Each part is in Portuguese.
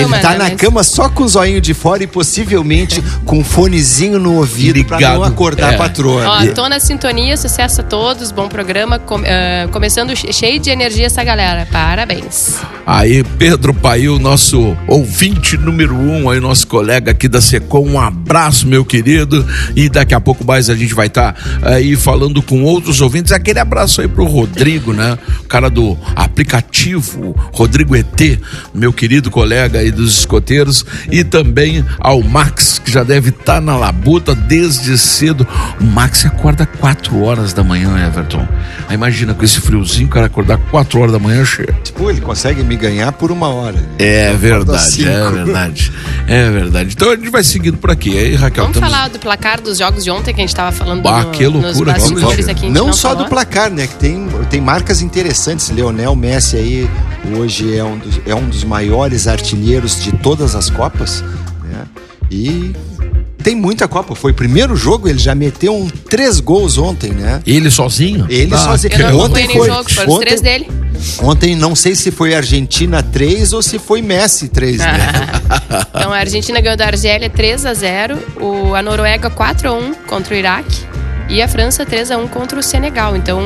cama. Ele tá na cama só com o zoinho de fora e possivelmente com um fonezinho no ouvido Ligado. pra não acordar a patroa. Ó, tô na sintonia, sucesso a todos, bom programa, começando cheio de energia essa galera, parabéns. Aí, Pedro Pail, nosso ouvinte número 1, aí nosso colega aqui da Secom, um abraço, meu querido, e daqui a pouco mais a gente vai estar aí falando com outros ouvintes. Aquele abraço aí pro Rodrigo, né, o cara do aplicativo, Rodrigo ET, meu querido colega aí dos escoteiros, e também ao Max, que já deve estar na labuta desde cedo. O Max acorda 4 horas da manhã, Everton. Aí imagina, com esse friozinho, o cara acordar 4 horas da manhã, cheio. Tipo, ele consegue me ganhar por 1 hora. É verdade, é verdade. É verdade. Então a gente vai seguindo por aqui. Aí, Raquel, vamos falar do placar dos jogos de ontem que a gente tava falando que loucura, nos bastidores aqui. Não só do placar, né? Que tem marcas interessantes. Lionel Messi aí hoje é um dos maiores artilheiros de todas as Copas, né? E tem muita Copa. Foi o primeiro jogo, ele já meteu 3 gols ontem, né? Ele sozinho? Ele sozinho. Eu não ontem foi jogo, foram os 3 dele. Ontem não sei se foi Argentina 3 ou se foi Messi 3, né? Então a Argentina ganhou da Argélia 3-0, a Noruega 4-1 contra o Iraque e a França 3-1 contra o Senegal. Então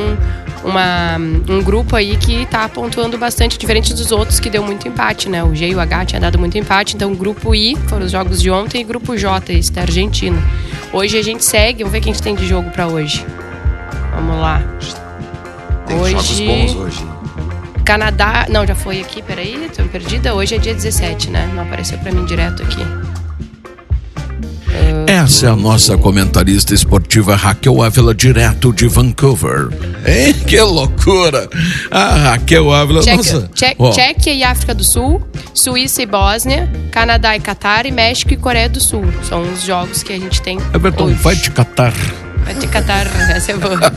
um grupo aí que tá pontuando bastante, diferente dos outros que deu muito empate, né? O G e o H tinha dado muito empate, então grupo I foram os jogos de ontem e grupo J, esse da Argentina. Hoje a gente segue, vamos ver o que a gente tem de jogo pra hoje. Vamos lá. Tem jogos bons hoje. Canadá, não, já foi aqui, peraí, tô perdida. Hoje é dia 17, né? Não apareceu pra mim direto aqui. Essa é a nossa comentarista esportiva Raquel Ávila, direto de Vancouver. Hein? Que loucura! A Raquel Ávila, nossa... Tchequia e África do Sul, Suíça e Bósnia, Canadá e Catar e México e Coreia do Sul. São os jogos que a gente tem. Everton, hoje. vai te catar. Vai te catar, essa é boa.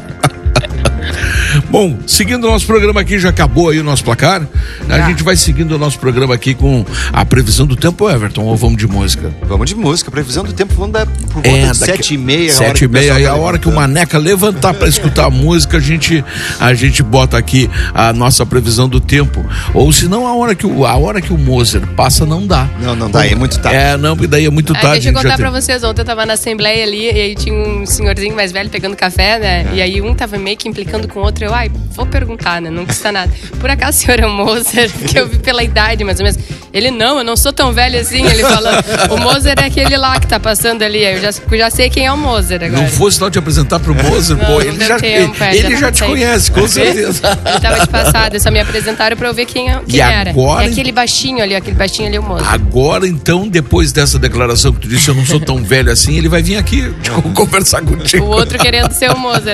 Bom, seguindo o nosso programa aqui, já acabou aí o nosso placar. A gente vai seguindo o nosso programa aqui com a previsão do tempo, Everton, ou vamos de música? Vamos de música, previsão do tempo, vamos dar por volta de 7h30. 7h30, aí a hora que o Maneca levantar para escutar a música, a gente bota aqui a nossa previsão do tempo. Ou senão a hora que o Moser passa não dá. Não dá, é muito tarde. Porque daí é muito tarde. Deixa eu contar pra vocês, ontem eu tava na assembleia ali e aí tinha um senhorzinho mais velho pegando café, né? E aí um tava meio que implicando com o outro, eu vou perguntar, né? Não custa nada. Por acaso o senhor é o Moser, que eu vi pela idade, mais ou menos. Ele, não, eu não sou tão velho assim. Ele falou, o Moser é aquele lá que tá passando ali. Eu já sei quem é o Moser agora. Não fosse não te apresentar pro Moser, pô, ele já te conhece, com certeza. Ele tava de passada, só me apresentaram pra eu ver quem era. Agora, é aquele baixinho ali é o Moser. Agora, então, depois dessa declaração que tu disse, eu não sou tão velho assim, ele vai vir aqui conversar contigo. O outro querendo ser o Moser,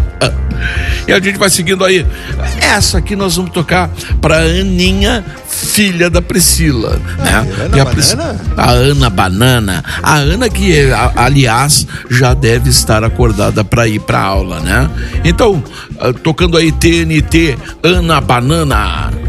E a gente vai seguindo aí. Essa aqui nós vamos tocar pra Aninha, filha da Priscila, né? A Ana Banana. A Ana que, aliás, já deve estar acordada pra ir pra aula, né? Então, tocando aí TNT, Ana Banana.